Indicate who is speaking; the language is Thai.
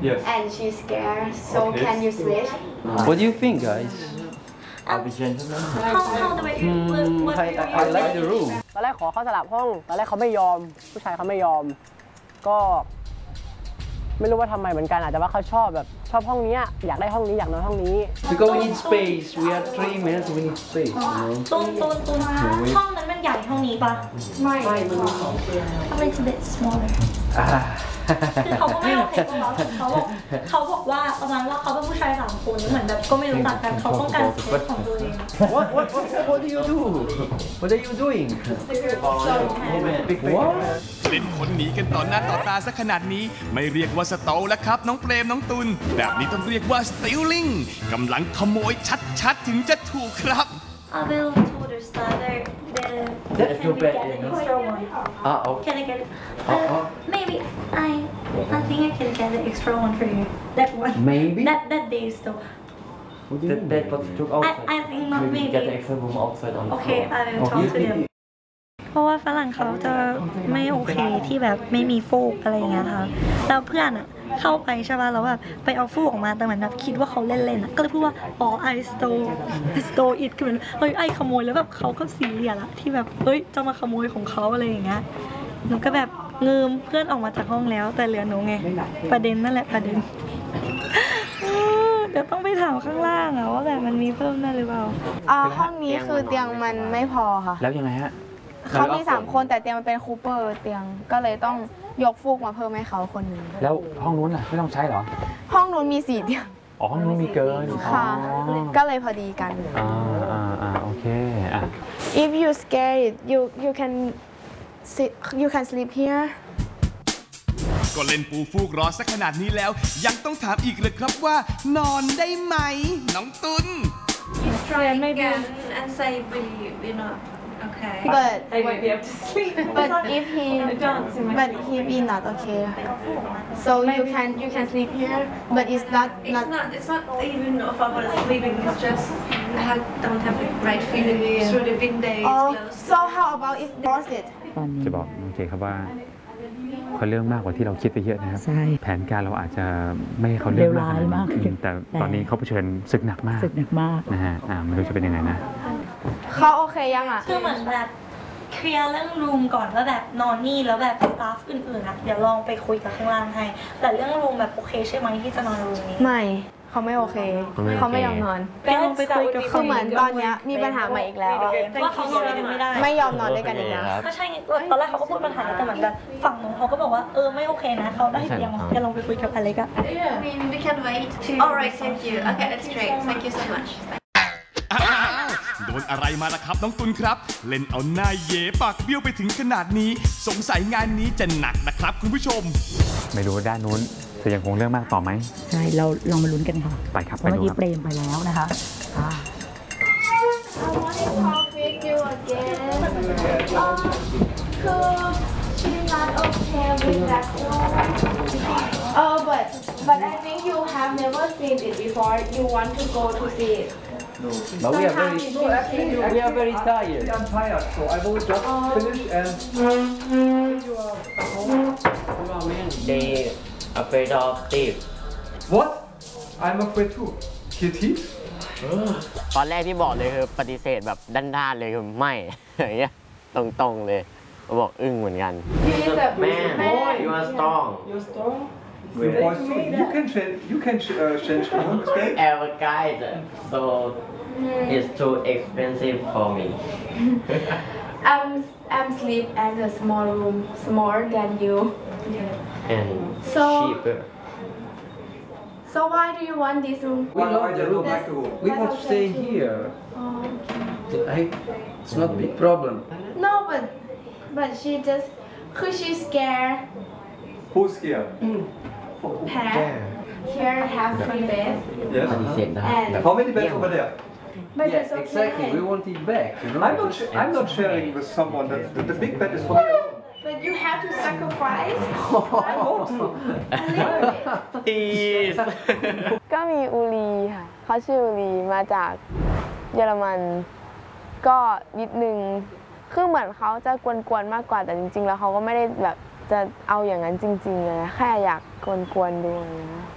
Speaker 1: Yes.
Speaker 2: and she's scared. So
Speaker 1: Okay.
Speaker 2: can you switch?
Speaker 3: What do you think, guys?
Speaker 4: I'll be gentleman.
Speaker 5: How do
Speaker 3: I like the room.
Speaker 6: ตอนแรกขอเขาสลับห้องตอนแรกเขาไม่ยอมผู้ชายเขาไม่ยอมก็ไม่รู้ว่าทำไมเหมือนกันอาจจะว่าเขาชอบห้องนี้อยากได้ห้องนี้อยากนอนห้องนี้
Speaker 3: Because we need space. We are 3 men, so we need space.
Speaker 5: ตูนห้องนั้นมันใหญ่ห้องนี้ปะไม่มันมี2 เตียง A little bit smaller คือเขาก็ไม่โอเคกับเขาบอกว่าประมาณว่าเขาเป็นผู้ชาย3 คนเหมือนแบบก็ไม่รู้จักกันเขาต้องการสเปซของตัวเอง
Speaker 3: What do you do? What are you doing? What?
Speaker 7: เล่นคนหนีกันต่อหน้าต่อตาซะขนาดนี้ไม่เรียกว่าสโตลแล้วครับน้องเปรมน้องตุลแบบนี้ต้องเรียกว่าสติลลิงกำลังขโมยชัดๆถึงจะถูกครับ
Speaker 5: I will told her starter
Speaker 4: That's
Speaker 5: can
Speaker 4: too
Speaker 5: we
Speaker 4: bad,
Speaker 5: get an extra one
Speaker 3: Okay.
Speaker 5: Can I get it maybe I think I can get an extra one for you that one
Speaker 3: Maybe?
Speaker 5: that days though
Speaker 4: That was took outside.
Speaker 5: I think not
Speaker 4: Maybe
Speaker 5: maybe
Speaker 4: get the extra room outside on the
Speaker 5: Okay
Speaker 4: floor.
Speaker 5: I will talk to them เพราะว่าฝรั่งเขาจะไม่โอเคที่แบบไม่มีฟูกอะไรอย่างเงี้ยค่ะแล้วเพื่อนอ่ะเข้าไปใช่ป่ะแล้วแบบไปเอาฟูกออกมาแต่เหมือนแบบคิดว่าเขาเล่นๆอ่ะก็เลยพูดว่าอ๋อ I stole it คือเหมือนเฮ้ยไอขโมยแล้วแบบเขาก็ซีเรียสอะที่แบบเฮ้ยจะมาขโมยของเขาอะไรอย่างเงี้ยหนูก็แบบเงิมเพื่อนออกมาจากห้องแล้วแต่เหลือหนูไงประเด็นนั่นแหละประเด็นเดี๋ยวต้องไปถามข้างล่างอะว่าแบบมันมีเพิ่มได้หรือเปล่า
Speaker 2: ห้องนี้คือเตียงมันไม่พอค่ะ
Speaker 3: แล้วยังไงฮะ
Speaker 2: เขามี3 คนแต่เตียงมันเป็นคูเปอร์เตียงก็เลยต้องยกฟูกมาเพิ่มให้เขาคนหนึ่ง
Speaker 3: แล้วห้องนู้นล่ะไม่ต้องใช้เหรอ
Speaker 2: ห้องนู้นมี4 เตียง
Speaker 3: อ๋อห้องนู้นมีเกิน
Speaker 2: ค่ะ ก็เลยพอดีกัน
Speaker 3: โอเคอ่ะ
Speaker 2: If you scared you can sleep here
Speaker 7: ก็เล่นปูฟูกรอสักขนาดนี้แล้วยังต้องถามอีกเลยครับว่านอนได้ไหมน้องตุล
Speaker 5: Try again
Speaker 8: and say we're not okay.
Speaker 2: but
Speaker 8: They won't be able to sleep.
Speaker 2: but if he not okay so you can sleep here but it's not
Speaker 8: It's not even if I want to sleeping. It's just I don't have a great feeling through the window. It's closed.
Speaker 2: so how about if close it
Speaker 3: จะบอกโอเคครับว่าเขาเรื่องมากกว่าที่เราคิดไปเยอะนะครับ
Speaker 9: ใช่
Speaker 3: แผนการเราอาจจะไม่ให้เขาเรื่องมาก
Speaker 9: เลวร้ายมาก
Speaker 3: แต่ตอนนี้เขาเผชิญศึกหนักมาก
Speaker 9: สึกหนักมาก
Speaker 3: นะฮะไม่รู้จะเป็นยังไงนะ
Speaker 2: เขาโอเคยังอ่ะ
Speaker 5: คือเหมือนแบบเคลียร์เรื่องรูมก่อนว่าแบบนอนนี่แล้วแบบสตาฟอื่นๆอะเดี๋ยวลองไปคุยกับข้างล่างให้แต่เรื่องรูมแบบโอเคใช่ไหมที่จะนอนรูมนี้
Speaker 2: ไม่เขาไม่โอเคเขาไม่ยอมนอน
Speaker 5: ก็ลองไปคุยกับ
Speaker 2: คือเหมือนตอนเนี้ยมีปัญหาใหม่อีกแล้วอะ
Speaker 5: ว่าเขานอนด้วยกันไม่ได้
Speaker 2: ไม่ยอมนอนด้วยกันอีกแล้ว
Speaker 5: ก็ใช่ไงตอนแรกเขาก็พูดปัญหาแต่เหมือนแบบฝั่งนู้นเขาก็บอกว่าไม่โอเคนะเขาได้เตียงจะลองไปคุยกับอเล็กอะ
Speaker 8: We can wait. All right, thank you. Okay, that's great. Thank you so much.
Speaker 7: อ้าวโดนอะไรมาล่ะครับน้องตุลครับ เล่นเอาหน้าเย่ปากเบี้ยวไปถึงขนาดนี้ สงสัยงานนี้จะหนักนะครับคุณผู้ชม
Speaker 3: ไม่รู้ว่าด้านนู้นจะยังคงเรื่องมากต่อไหม
Speaker 9: ใช่ เราลองมาลุ้นกันค่ะ
Speaker 3: ไปครับ
Speaker 9: เพราะ
Speaker 3: ไป
Speaker 9: เมื่อ
Speaker 3: ดู
Speaker 9: กี้
Speaker 3: ครับ
Speaker 9: เปรมไปแล้วนะคะ
Speaker 2: I want to talk with you again. She's not okay with that one. Oh, but I think you have never seen it before. You want to go to see it.
Speaker 3: But we are very tired.
Speaker 1: I'm tired, so I will just finish and you are at home.
Speaker 4: They afraid of thief.
Speaker 1: What? I'm afraid too. He thieves?
Speaker 10: ตอนแรกที่บอกเลยคือปฏิเสธแบบด้านๆเลยคือไม่อย่างเงี้ยตรงๆเลยเขาบอกอึ้งเหมือนกัน
Speaker 2: He is a
Speaker 4: Man, you are strong.
Speaker 1: Your voice too. You can change the room, okay?
Speaker 4: Our guide, so it's too expensive for me.
Speaker 2: I'm sleep at a small room, smaller than you.
Speaker 4: And
Speaker 2: So-
Speaker 4: cheaper.
Speaker 2: So why do you want this room?
Speaker 1: We love the room. Like the room.
Speaker 3: We want to stay here. It's not a big problem.
Speaker 2: No, but she just, cause she's scared.
Speaker 1: Who's here?
Speaker 2: Have here have 3 beds.
Speaker 4: ปฏิเส
Speaker 1: Yes.
Speaker 4: ธได้
Speaker 2: And
Speaker 4: แบบ
Speaker 1: How many beds over there?
Speaker 2: but it's okay.
Speaker 3: want it back.
Speaker 1: I'm not sharing with someone. The big bed is for me alone.
Speaker 2: But you have to sacrifice
Speaker 1: I want to.
Speaker 2: a little bit. ก็มีอูรีค่ะเขาชื่ออูรีมาจากเยอรมันก็นิดนึงคือเหมือนเขาจะกวนๆมากกว่าแต่จริงๆแล้วเขาก็ไม่ได้แบบจะเอาอย่างนั้นจริงๆเลยแค่อยากกวนๆดูนะ